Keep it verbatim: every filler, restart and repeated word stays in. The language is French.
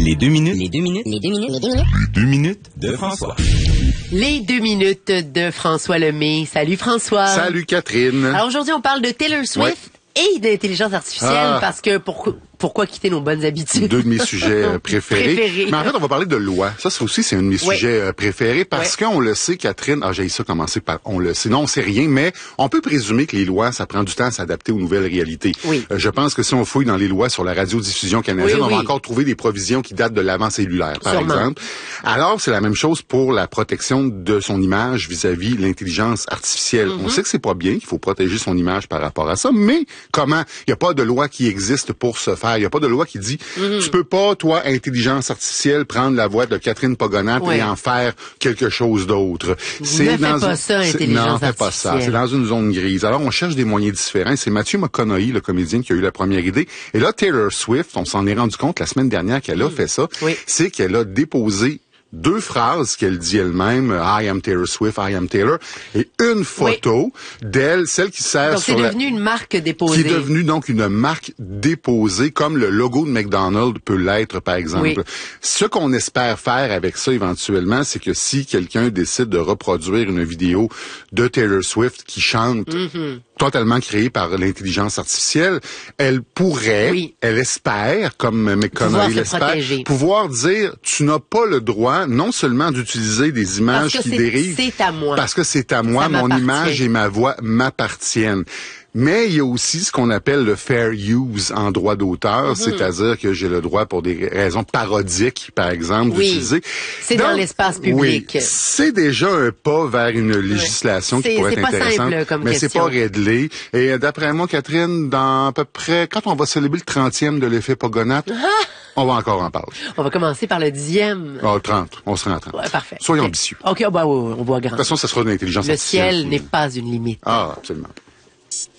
Les deux minutes. Les deux minutes. Les deux minutes. Les deux minutes. Les deux minutes de François. Les deux minutes de François Lemay. Salut François. Salut Catherine. Alors aujourd'hui, on parle de Taylor Swift ouais. et d'intelligence artificielle ah. parce que pour, pourquoi quitter nos bonnes habitudes? Deux de mes sujets préférés. préférés. Mais en fait, on va parler de loi. Ça, c'est aussi, c'est un de mes ouais. sujets préférés parce ouais. qu'on le sait, Catherine. Ah, j'ai ça commencer par on le sait. Non, on sait rien, mais on peut présumer que les lois, ça prend du temps à s'adapter aux nouvelles réalités. Oui. Euh, je pense que si on fouille dans les lois sur la radiodiffusion canadienne, oui, on oui. va encore trouver des provisions qui datent de l'avant cellulaire, par Sûrement. exemple. Alors, c'est la même chose pour la protection de son image vis-à-vis de l'intelligence artificielle. Mm-hmm. On sait que c'est pas bien, qu'il faut protéger son image par rapport à ça, mais comment? Il n'y a pas de loi qui existe pour ce faire. Il n'y a pas de loi qui dit mm-hmm. tu peux pas, toi, intelligence artificielle, prendre la voix de Catherine Pogonat oui. et en faire quelque chose d'autre. C'est ne dans fais pas ça, intelligence non, fais pas ça. C'est dans une zone grise. Alors, on cherche des moyens différents. C'est Matthew McConaughey, le comédien, qui a eu la première idée. Et là, Taylor Swift, on s'en est rendu compte la semaine dernière qu'elle a mm. fait ça. Oui. C'est qu'elle a déposé deux phrases qu'elle dit elle-même, I am Taylor Swift, I am Taylor, et une photo oui. d'elle, celle qui sert donc sur c'est la... devenu une marque déposée. Qui est devenue donc une marque déposée, comme le logo de McDonald's peut l'être, par exemple. Oui. Ce qu'on espère faire avec ça éventuellement, c'est que si quelqu'un décide de reproduire une vidéo de Taylor Swift qui chante, mm-hmm. totalement créée par l'intelligence artificielle, elle pourrait, oui. elle espère, comme McConaughey l'espère, pouvoir dire, tu n'as pas le droit non seulement d'utiliser des images qui dérivent, c'est à moi. parce que c'est à moi, mon image et ma voix m'appartiennent. Mais il y a aussi ce qu'on appelle le fair use en droit d'auteur, mm-hmm. c'est-à-dire que j'ai le droit pour des raisons parodiques, par exemple, oui. d'utiliser. C'est dans l'espace public. Oui, c'est déjà un pas vers une législation oui. qui pourrait être intéressante, simple comme mais question. c'est pas réglé. Et d'après moi, Catherine, dans à peu près, quand on va célébrer le trentième de l'effet Pogonat, ah! on va encore en parler. On va commencer par le dixième. Ah, trente. On sera en trente. Ouais, parfait. Soyons okay. ambitieux. OK, bah, oui, on voit grand. De toute façon, ça sera de l'intelligence le artificielle. Le ciel n'est pas une limite. Ah, absolument.